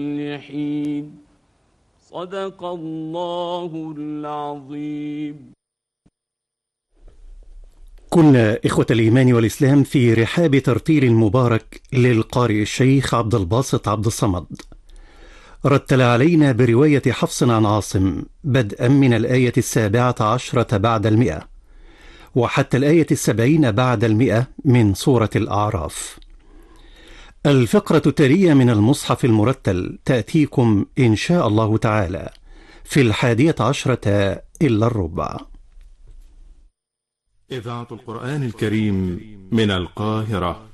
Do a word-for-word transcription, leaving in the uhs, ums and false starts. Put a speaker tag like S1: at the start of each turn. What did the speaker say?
S1: حين. صدق الله العظيم.
S2: كنا إخوة الإيمان والإسلام في رحاب ترتيل مبارك للقارئ الشيخ عبد الباسط عبد الصمد. رتل علينا برواية حفص عن عاصم بدءا من الآية السابعة عشرة بعد المئة وحتى الآية السبعين بعد المئة من سورة الأعراف. الفقرة التالية من المصحف المرتل تأتيكم إن شاء الله تعالى في الحادية عشرة إلا الربع.
S3: إذاعة القرآن الكريم من القاهرة.